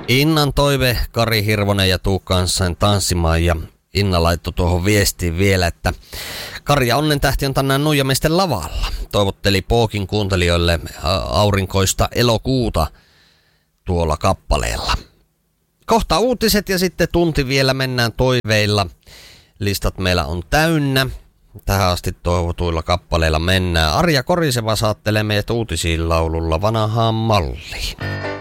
Innan toive Kari Hirvonen ja tuu kanssaan tanssimaan ja Inna laittoi tuohon viestiin vielä, että Kari ja Onnen tähti on tänään Nuijamiesten lavalla. Toivotteli Pookin kuuntelijoille aurinkoista elokuuta tuolla kappaleella. Kohta uutiset ja sitten tunti vielä mennään toiveilla. Listat meillä on täynnä. Tähän asti toivotuilla kappaleilla mennään. Arja Koriseva saattelee meidät uutisiin laululla Vanhaan malliin.